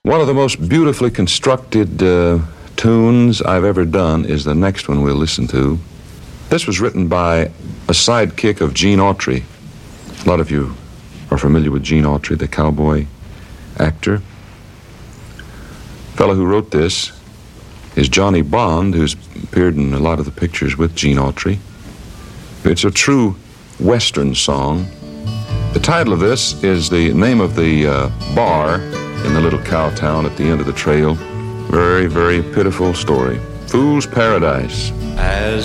One of the most beautifully constructed tunes I've ever done is the next one we'll listen to. This was written by a sidekick of Gene Autry. A lot of you are familiar with Gene Autry, the cowboy actor. The fellow who wrote this is Johnny Bond, who's appeared in a lot of the pictures with Gene Autry. It's a true Western song. The title of this is the name of the bar in the little cow town at the end of the trail. Very, very pitiful story. Fool's Paradise. As